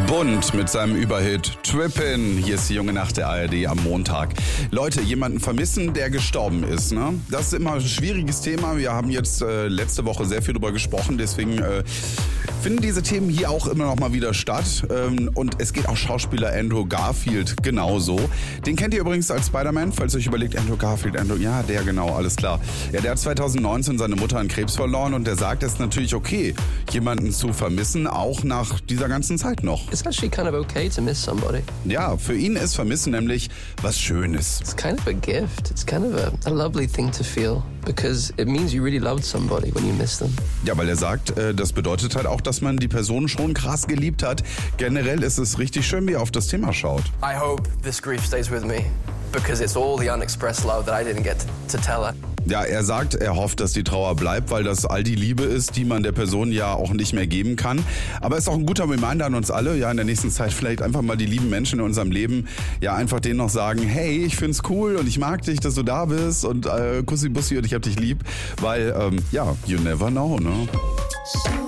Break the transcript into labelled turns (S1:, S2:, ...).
S1: Bunt mit seinem Überhit Trippin'. Hier ist die junge Nacht der ARD am Montag. Leute, jemanden vermissen, der gestorben ist, ne? Das ist immer ein schwieriges Thema. Wir haben jetzt letzte Woche sehr viel drüber gesprochen, deswegen finden diese Themen hier auch immer noch mal wieder statt. Und es geht auch Schauspieler Andrew Garfield genauso. Den kennt ihr übrigens als Spider-Man, falls ihr euch überlegt, Andrew Garfield, ja, der genau, alles klar. Ja, der hat 2019 seine Mutter an Krebs verloren und der sagt, es ist natürlich okay, jemanden zu vermissen, auch nach dieser ganzen Zeit noch.
S2: It's actually kind of okay to miss somebody.
S1: Ja, für ihn ist Vermissen nämlich was Schönes.
S2: It's kind of a gift. It's kind of a lovely thing to feel because it means you really loved somebody when you miss them.
S1: Ja, weil er sagt, das bedeutet halt auch, dass man die Person schon krass geliebt hat. Generell ist es richtig schön, wie er auf das Thema schaut.
S3: I hope this grief stays with me because it's all the unexpressed love that I didn't get to tell her.
S1: Ja, er sagt, er hofft, dass die Trauer bleibt, weil das all die Liebe ist, die man der Person ja auch nicht mehr geben kann. Aber es ist auch ein guter Reminder an uns alle, ja, in der nächsten Zeit vielleicht einfach mal die lieben Menschen in unserem Leben, ja, einfach denen noch sagen, hey, ich find's cool und ich mag dich, dass du da bist und Kussi Bussi und ich hab dich lieb, weil, ja, you never know, ne?